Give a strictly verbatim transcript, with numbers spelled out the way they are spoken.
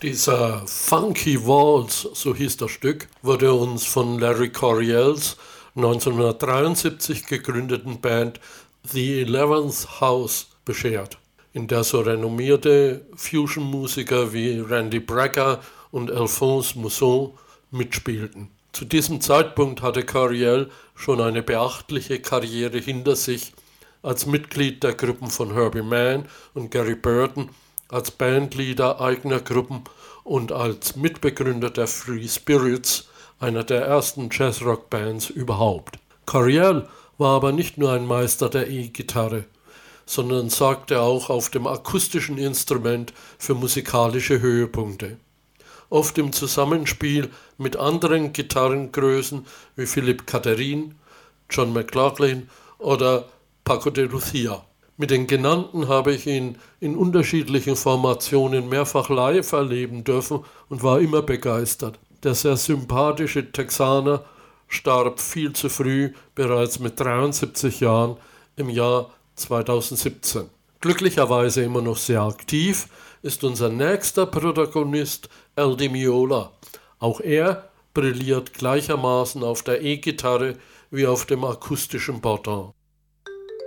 Dieser Funky Waltz, so hieß das Stück, wurde uns von Larry Coryells neunzehnhundertdreiundsiebzig gegründeten Band The Eleventh House beschert, in der so renommierte Fusion-Musiker wie Randy Brecker und Alphonse Mousson mitspielten. Zu diesem Zeitpunkt hatte Coryell schon eine beachtliche Karriere hinter sich als Mitglied der Gruppen von Herbie Mann und Gary Burton, als Bandleader eigener Gruppen und als Mitbegründer der Free Spirits, einer der ersten Jazzrock-Bands überhaupt. Coryell war aber nicht nur ein Meister der E-Gitarre, sondern sorgte auch auf dem akustischen Instrument für musikalische Höhepunkte. Oft im Zusammenspiel mit anderen Gitarrengrößen wie Philippe Catherine, John McLaughlin oder Paco de Lucia. Mit den genannten habe ich ihn in unterschiedlichen Formationen mehrfach live erleben dürfen und war immer begeistert. Der sehr sympathische Texaner starb viel zu früh, bereits mit dreiundsiebzig Jahren im Jahr zweitausendsiebzehn. Glücklicherweise immer noch sehr aktiv ist unser nächster Protagonist Al Di Meola. Auch er brilliert gleichermaßen auf der E-Gitarre wie auf dem akustischen Bordon.